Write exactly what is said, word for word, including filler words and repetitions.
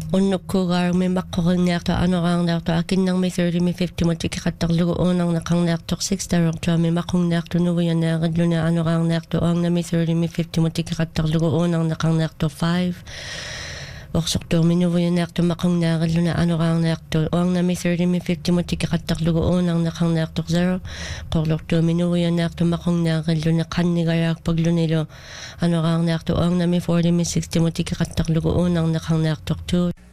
Unnukkugaar mi maqqorinniartu anorarniartu akinnarmi thirty mi fifty mutikikattaqlugu uunarnaqarniartuq six tarortua mi maqunniartu nuviannaaqalluna anorarniartu uangnami thirty mi fifty mutikikattaqlugu uunarnaqarniartu five Orsortuarmi nuviannaartu maqunnaaqalluna anorarniartu uangnami thirty mi fifty mutikikattaqlugu uunarnaqarniartuq zero qorlortuami nuviannaartu maqunnaaqalluna qannigayaarpaglunilu anorarniartu uangnami forty mi sixty mutikikattaqlugu uunarnaqarniartuq two